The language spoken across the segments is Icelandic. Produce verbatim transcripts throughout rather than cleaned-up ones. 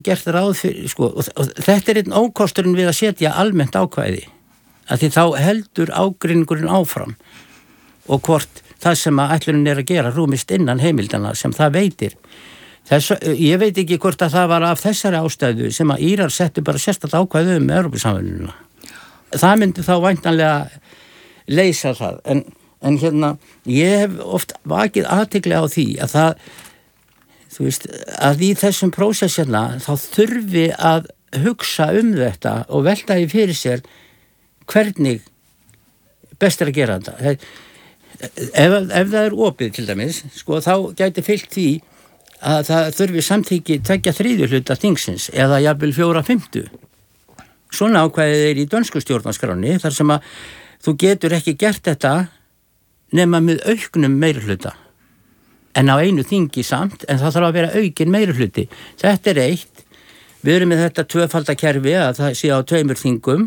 gert ráð fyrir, sko, og, og þetta er einn ókosturinn við að setja almennt ákvæði, að því þá heldur ágreiningurinn áfram og hvort það sem að ætlunin er að gera rúmist innan heimildana sem það veitir. Þess, ég veit ekki hvort að það var af þessari ástæðu sem að Írar settu bara sérstætt ákvæði um Evrópusamvinnuna. Það myndi þá væntanlega leysa það, en, en hérna, ég hef oft vakið athygli á því að það þú veist, að í þessum prósess hérna, þá þurfi að hugsa um þetta og velta því fyrir sér hvernig best er að gera þetta. Ef, ef það er opið til dæmis, sko, þá gæti fylgt því að það þurfi samþykki tveggja þriðju hluta þingsins eða jafnvel fjóra fimmtu. Svona ákvæðið er í dönsku stjórnarskránni þar sem að þú getur ekki gert þetta nema með auknum meirihluta. En á einu þingi samt, en það þarf að vera aukin meirihluti. Þetta er eitt. Við erum með þetta tvöfaldakerfi að það sé á tveimur þingum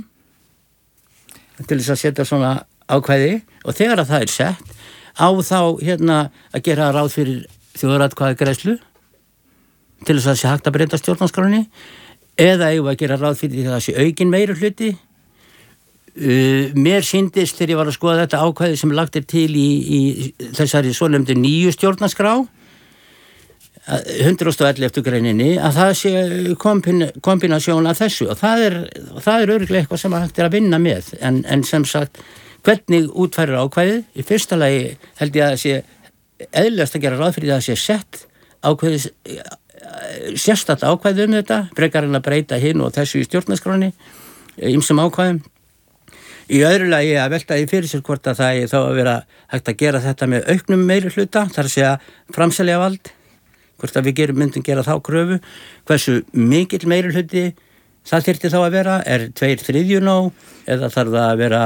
til þess að setja svona ákvæði og þegar að það er sett á þá hérna að gera ráð fyrir þjóðaratkvæðagreiðslu til þess að það sé hægt að breyta stjórnarskránni eða eigum að gera ráð fyrir því að það sé aukin meirihluti. Uh, mér sýndist þegar ég var að skoða þetta ákvæði sem lagt er til í, í þessari svonefndu nýju stjórnarskrá hundrað og ellefu greininni að það sé kombin, kombinasjón af þessu og það er, það er örugglega eitthvað sem hægt er að vinna með en, en sem sagt hvernig útfærir ákvæðið í fyrsta lagi held ég að það sé eðlilegast að gera ráð fyrir það sé sett ákvæðið sérstætt ákvæðið um þetta frekar en að breyta hinn og þessu í stjórnarskránni ýmsum ákvæðum. Í öðru lagi að velta því fyrir sér hvort að það er þá að vera hægt að gera þetta með auknum meiri hluta, þar að segja framselja vald, hvort að við gerum, myndum gera þá kröfu, hversu mikill meiri hluti það þyrfti þá að vera, er tveir þriðju nóg, eða þarf það að vera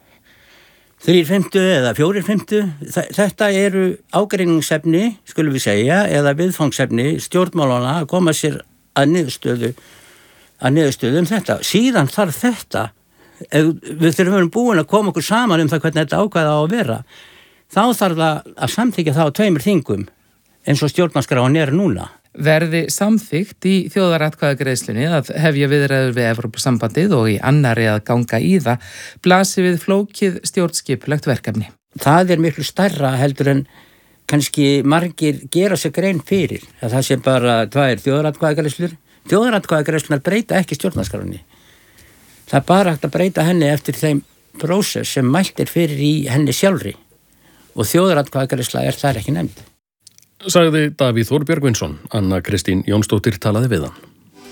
þrír fimmtu eða fjórir fimmtu. Þetta eru ágreiningsefni, skulum við segja, eða viðfangsefni stjórnmálana að koma sér að niðurstöðu, að niðurstöðu um þetta. Síðan þarf þetta ef við þurfum búin að koma okkur saman um það hvernig þetta ákvæða á að vera þá þarf það að samþykja það á tveimur þingum eins og stjórnarskráin er núna. Verði samþykkt í þjóðaratkvæðagreiðslunni að hefja viðræður við Evrópusambandið og í annari að ganga í það blasi við flókið stjórnskipulegt verkefni. Það er miklu stærra heldur en kannski margir gera sér grein fyrir að það sé bara tvær þjóðaratkvæðagreiðslur. Þjóðaratkvæðagreiðslunar breyta ekki stjórnarskráinni. Það er bara hægt að breyta henni eftir þeim prósess sem mælt er fyrir í henni sjálfri og þjóðaratkvæðagreiðsla er þar ekki nefnd. Sagði Davíð Þór Björgvinsson. Anna Kristín Jónsdóttir talaði við hann.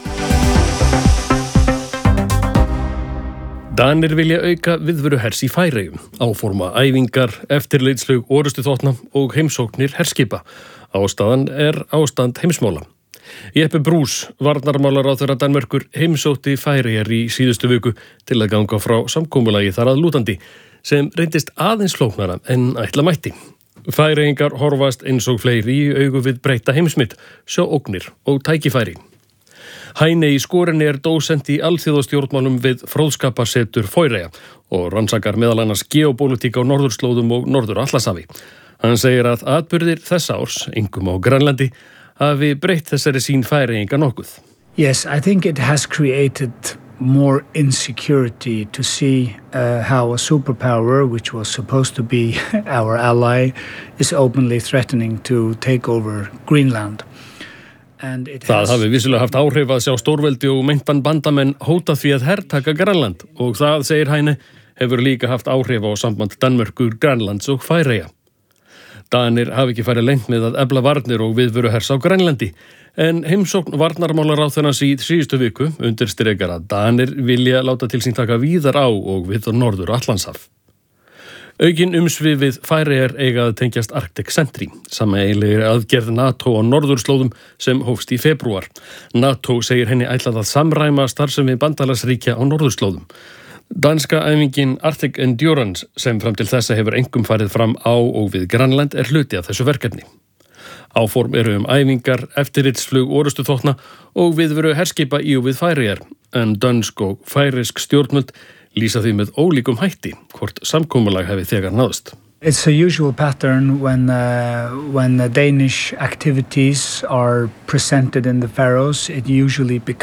Danir vilja auka viðveru hers í Færeyjum, áforma æfingar, eftirlitslug orrustuþotna og heimsóknir herskipa. Ástæðan er ástand heimsmála. Jeppe Bruus, varnarmálaráðherra Danmerkur, heimsótti Færeyjar í síðustu viku til að ganga frá samkomulagi þar að lútandi, sem reyndist aðeins flóknara en ætla mætti. Færeyingar horfast eins og fleiri í augu við breyta heimsmynd, sjá ógnir og tækifæri. Hænei Skorinni er dósent í alþjóðastjórnmálum við Fróðskaparsetur Færeyja og rannsakar meðal annars geopólitík á norðurslóðum og norður-Atlantshafi. Hann segir að atburðir þessa árs, einkum á Grænlandi, hafi breytt þessari sín Færeyinga nokkuð. Yes, I think it has created more insecurity to see uh, how a superpower, which was supposed to be our ally, is openly threatening to take over Greenland. And it Það has... hafi vissulega haft áhrif að sjá stórveldi og meintan bandamenn hóta því að hertaka Grænland og það, segir Hæne, hefur líka haft áhrif á samband Danmerkur, Grænlands og Færeyja. Danir hafi ekki farið leynt með að efla varnir og viðveru hers á Grænlandi, en heimsókn varnarmálaráðherrans í síðustu viku undirstrikar að Danir vilja láta til sín taka víðar á og við Norður-Atlantshaf. Aukin umsvif við Færeyjar eiga að tengjast Arctic Sentry, sameiginlegri aðgerð NATO á norðurslóðum sem hófst í febrúar. NATO segir henni ætlað að samræma starfsemi bandalagsríkja á norðurslóðum. Danska æfingin Arctic Endurance sem fram til þessa hefur einkum farið fram á og við Grænland er hluti af þessu verkefni. Áform eru um æfingar, eftirlitsflug orrustuþotna og viðveru herskipa í og við Færeyjar, en dönsk og færeysk stjórnvöld lýsa því með ólíkum hætti hvort samkomulag hefði þegar náðst. It's a usual pattern when uh, when the Danish activities are presented in the Faroes. It usually becomes